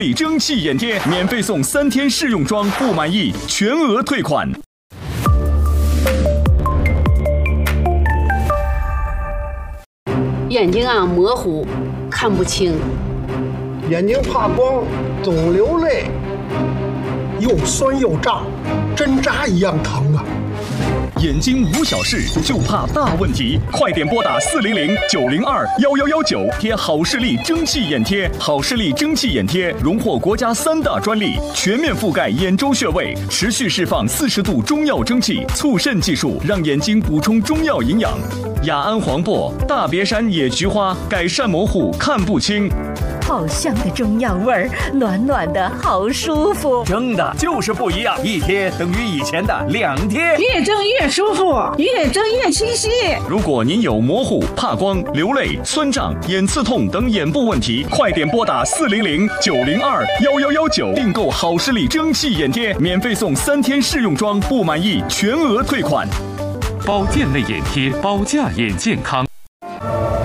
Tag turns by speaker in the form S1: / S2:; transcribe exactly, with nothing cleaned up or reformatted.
S1: 力蒸汽眼贴免费送三天试用装，不满意全额退款。
S2: 眼睛啊模糊，看不清；
S3: 眼睛怕光，总流泪，又酸又胀，针扎一样疼啊！
S1: 眼睛无小事，就怕大问题，快点拨打四零零九零二幺幺幺九，贴好视力蒸汽眼贴。好视力蒸汽眼贴荣获国家三大专利，全面覆盖眼周穴位，持续释放四十度中药蒸汽，促肾技术让眼睛补充中药营养。雅安黄柏、大别山野菊花改善模糊看不清。
S4: 好香的中药味儿，暖暖的好舒服。
S5: 蒸的就是不一样，一贴等于以前的两贴，
S6: 越蒸越舒服，越蒸越清晰。
S1: 如果您有模糊、怕光、流泪、酸胀、眼刺痛等眼部问题，快点拨打四零零九零二幺幺幺九，订购好视力蒸汽眼贴，免费送三天试用装，不满意全额退款。
S7: 保健类眼贴，保驾眼健康。